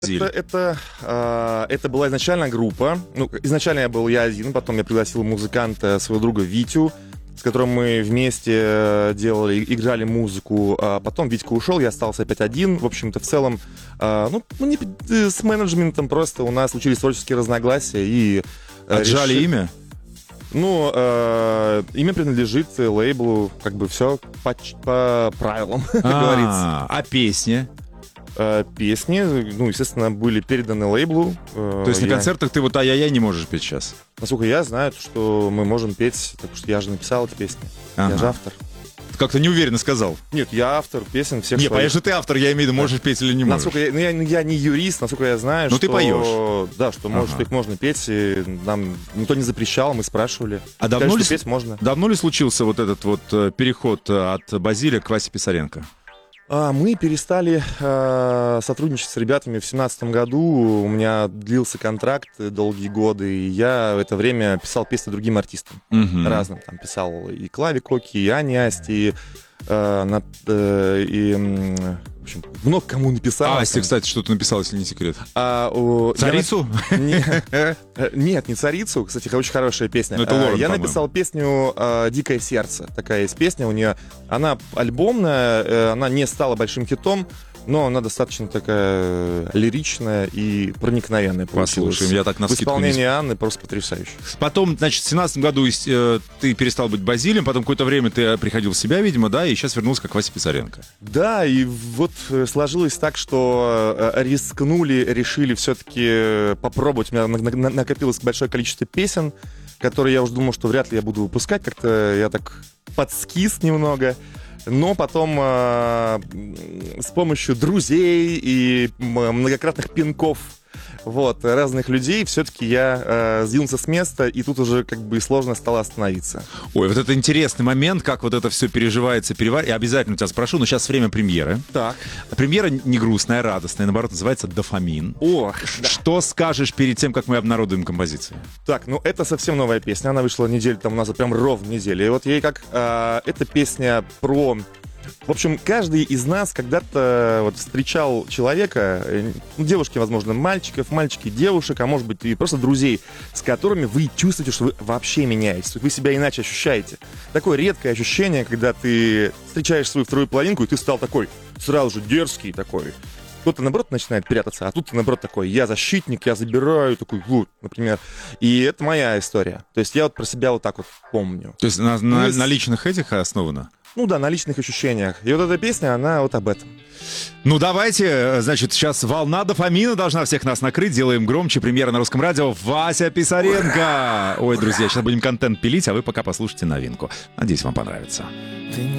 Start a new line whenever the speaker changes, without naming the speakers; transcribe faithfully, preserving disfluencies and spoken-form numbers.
Это, это, э, это была изначально группа. Ну, изначально я был я один, потом я пригласил музыканта, своего друга Витю, с которым мы вместе делали, играли музыку. А потом Витька ушел, я остался опять один. В общем-то, в целом, э, ну, не, с менеджментом просто у нас случились творческие разногласия. И, э,
Отжали
реши...
имя?
Ну, э, имя принадлежит лейблу, как бы все по, по правилам, как говорится.
А песни?
Песни, ну, естественно, были переданы лейблу.
То есть я... на концертах ты вот ай-яй-яй не можешь петь сейчас?
Насколько я знаю, что мы можем петь, потому что я же написал эти песни. Ага. Я же автор.
Как-то неуверенно сказал.
Нет, я автор песен всех.
Не, понятно, что ты автор, я имею в виду, можешь да. петь или не можешь.
Насколько я, ну, я, я не юрист, насколько я знаю,
ну,
что...
ты поешь.
Да, что, ага. может, их можно петь, и нам никто не запрещал, мы спрашивали.
А давно,
Сказали,
ли,
что петь можно.
давно ли случился вот этот вот переход от Базилия к Васе Писаренко?
Мы перестали э, сотрудничать с ребятами в семнадцатом году. У меня длился контракт долгие годы, и я в это время писал песни другим артистам. Uh-huh. Разным. Там писал и Клаве Коки, и Ане Асти, и, э, на, э, и в общем, много кому написал.
А, Асти, кстати, что ты написал, если не секрет?
А, о,
Царицу?
Я... Нет, не Царицу. Кстати, очень хорошая песня.
Это Лорен,
я
по-моему.
написал песню «Дикое сердце». Такая есть песня у нее. Она альбомная, она не стала большим хитом, но она достаточно такая лиричная и проникновенная получилась.
Послушаем, я так на
В исполнении Анны просто потрясающе.
Потом, значит, в семнадцатом году э, ты перестал быть Базилием, потом какое-то время ты приходил в себя, видимо, да, и сейчас вернулся как Вася Писаренко.
Да, и вот сложилось так, что рискнули, решили все-таки попробовать. У меня накопилось большое количество песен, которые я уже думал, что вряд ли я буду выпускать. Как-то я так подскис немного. Но потом э, с помощью друзей и многократных пинков вот, разных людей все-таки я э, сдвинулся с места, и тут уже как бы сложно стало остановиться.
Ой, вот это интересный момент, как вот это все переживается, переваривается. Я обязательно тебя спрошу, но сейчас время премьеры.
Так.
Премьера не грустная, а радостная, наоборот, называется «Дофамин».
О, да.
Что скажешь перед тем, как мы обнародуем композицию?
Так, ну это совсем новая песня, она вышла неделю тому назад, прям ровно неделю. И вот ей как, э, эта песня про... В общем, каждый из нас когда-то вот встречал человека, ну, девушки, возможно, мальчиков, мальчики, девушек, а может быть и просто друзей, с которыми вы чувствуете, что вы вообще меняетесь, вы себя иначе ощущаете. Такое редкое ощущение, когда ты встречаешь свою вторую половинку, и ты стал такой сразу же дерзкий такой. Кто-то, наоборот, начинает прятаться, а тут ты, наоборот, такой, я защитник, я забираю, такой, вот, например. И это моя история. То есть я вот про себя вот так вот помню.
То есть на, на, на личных этих основано?
Ну да, на личных ощущениях. И вот эта песня, она вот об этом.
Ну давайте, значит, сейчас волна дофамина должна всех нас накрыть. Делаем громче. Премьера на Русском радио. Вася Писаренко. Ой, друзья, сейчас будем контент пилить, а вы пока послушайте новинку. Надеюсь, вам понравится.